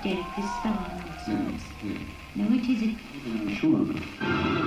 Derek, this spelling makes sense. Yeah. Now, which is it? Sure.